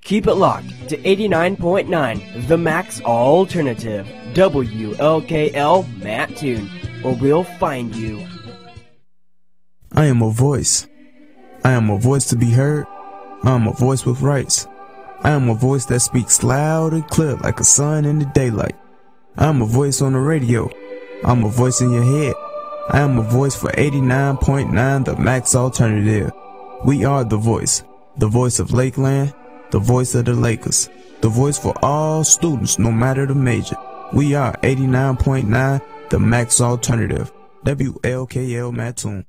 Keep it locked to 89.9, The Max Alternative, WLKL Mattoon, or we'll find you. I am a voice. I am a voice to be heard. I am a voice with rights. I am a voice that speaks loud and clear like a sun in the daylight. I am a voice on the radio. I am a voice in your head. I am a voice for 89.9, The Max Alternative. We are the voice of Lakeland, the voice of the Lakers, the voice for all students no matter the major. We are 89.9, The Max Alternative, WLKL Mattoon.